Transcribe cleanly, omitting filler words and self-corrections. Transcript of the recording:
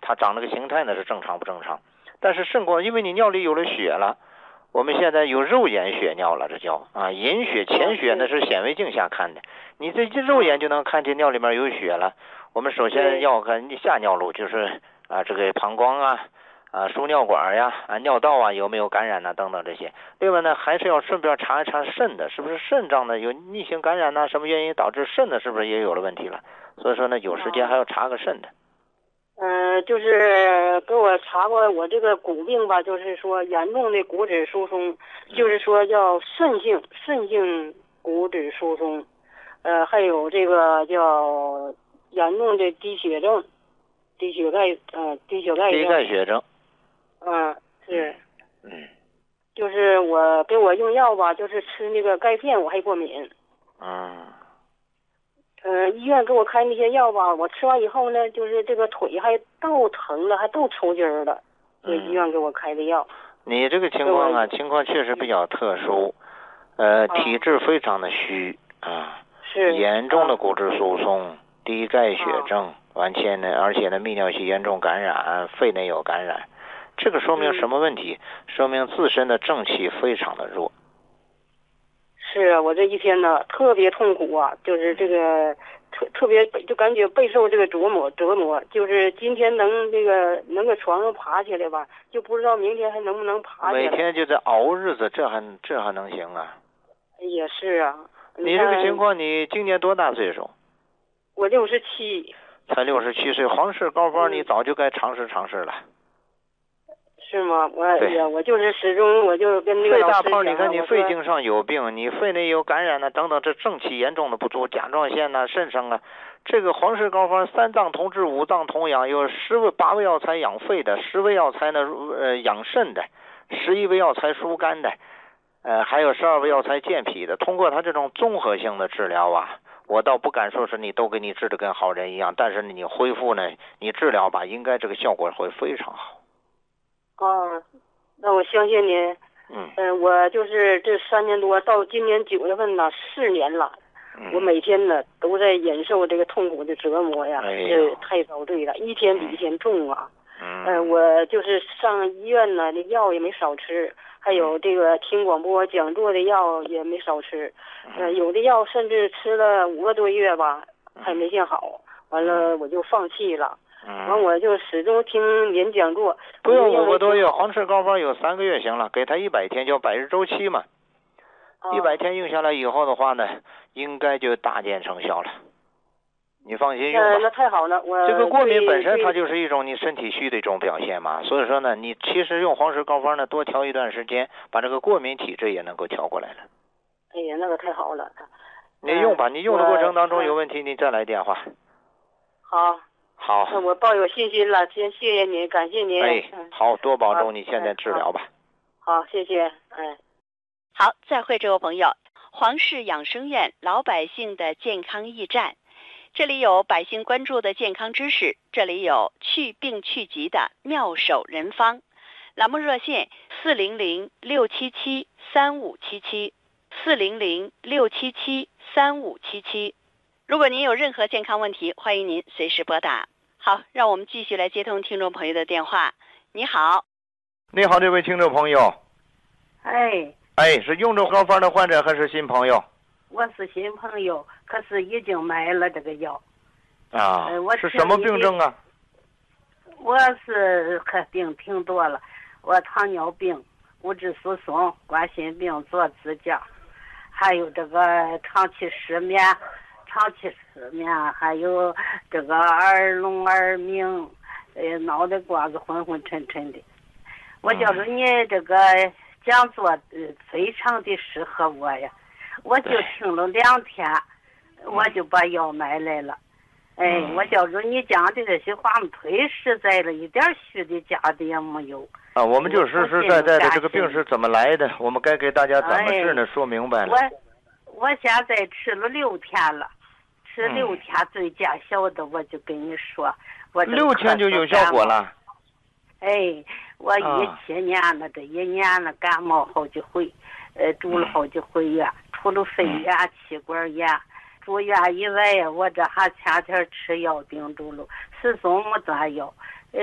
它长那个形态呢是正常不正常。但是肾光，因为你尿里有了血了，我们现在有肉眼血尿了，这叫隐血潜血，那是显微镜下看的，你这肉眼就能看见尿里面有血了。我们首先要看下尿路，就是这个膀胱输尿管呀尿道有没有感染等等这些。另外呢，还是要顺便查一查肾的，是不是肾脏呢有逆行感染什么原因导致肾呢是不是也有了问题了？所以说呢，有时间还要查个肾的。 就是给我查过我这个骨病吧，就是说严重的骨质疏松，就是说叫肾性骨质疏松，还有这个叫严重的低血症，低血钙血症。是。就是给我用药吧，就是吃那个钙片，我还过敏。医院给我开那些药吧，我吃完以后呢，就是这个腿还都疼了，还都抽筋了。医院给我开的药。 你这个情况情况确实比较特殊，体质非常的虚是严重的骨质疏松、低钙血症，而且呢泌尿系严重感染，肺内有感染，这个说明什么问题？说明自身的正气非常的弱。 是啊，我这一天呢特别痛苦就是这个特别就感觉备受这个折磨，就是今天能个床上爬起来吧，就不知道明天还能不能爬起来。 每天就在熬日子，这还能行啊？ 也是啊。 你这个情况，你今年多大岁数？ 我67。 才67岁，皇室高方你早就该尝试了。 是吗？我就是始终我就跟那个肺大泡，你看你肺经上有病，你肺内有感染等等，这正气严重的不足，甲状腺肾上这个皇氏膏方3脏同治5脏同养，有8味药材养肺的，10味药材呢养肾的，11味药材疏肝的，还有12味药材健脾的。通过它这种综合性的治疗我倒不敢说是你都给你治得跟好人一样，但是你恢复呢，你治疗应该这个效果会非常好。 那我相信您。我就是这3年多，到今年9月份4年了，我每天呢都在忍受这个痛苦的折磨呀，这太遭罪了，一天比一天重我就是上医院呢，那药也没少吃，还有这个听广播讲座的药也没少吃，有的药甚至吃了5个多月吧，还没见好，完了我就放弃了。完我就始终听您讲座。 不用5个多月，皇氏膏方有3个月行了，给他100天，叫100日周期嘛。100天用下来以后的话呢，应该就大见成效了。你放心用吧。 那太好了， 这个过敏本身它就是一种你身体虚的一种表现嘛，所以说呢，你其实用皇氏膏方呢，多调一段时间，把这个过敏体质也能够调过来了。 哎呀，那个太好了。 你用吧，你用的过程当中有问题，你再来电话。好， 那我抱有信心了，先谢谢您，感谢您。 好，多保重你现在治疗吧。 好，谢谢。 好，再会这位朋友。皇氏养生院老百姓的健康驿站，这里有百姓关注的健康知识，这里有去病去疾的妙手人方。栏目热线400-677-3577，400-677-3577。如果您有任何健康问题，欢迎您随时拨打。好，让我们继续来接通听众朋友的电话。你好。 你好，这位听众朋友。是用着膏方的患者还是新朋友？ 我是新朋友，可是已经买了这个药。 是什么病症啊？ 我是病挺多了，我糖尿病、骨质疏松、冠心病、做支架，还有这个长期失眠，还有这个耳聋耳鸣，脑袋瓜子昏昏沉沉的。我觉着你这个讲座非常的适合我呀，我就听了2天，我就把药买来了。我觉着你讲的这些话忒实在了，一点虚的假的也没有。 我们就实实在在的这个病是怎么来的，我们该给大家怎么治呢？说明白了。 我现在吃了6天了，吃6天最见效的，我就跟你说，我 6天就有效果了。 我17年了，这1年了，感冒好几回，住了好几回院，除了肺炎、气管炎，住院以外，我这还天天吃药顶住了，始终没断药。